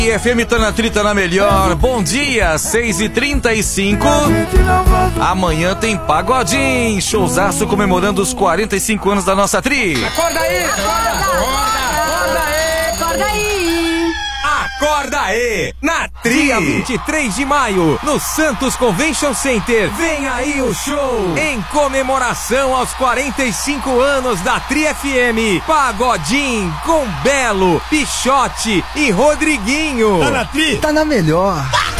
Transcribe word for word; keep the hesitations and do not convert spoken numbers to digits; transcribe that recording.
F M tá na trita na melhor. Bom dia, seis e trinta e cinco. Amanhã tem Pagodinho, showzaço comemorando os quarenta e cinco anos da nossa tri. Acorda aí! Acorda! Acorda! Acorda aí! Acorda aí! Acorda aí! Na tri! Dia vinte e três de maio, no Santos Convention Center. Vem aí o show! Em comemoração aos quarenta e cinco anos da Tri F M. Pagodinho com Belo, Pichote e Rodriguinho. Tá na tri? Tá na melhor.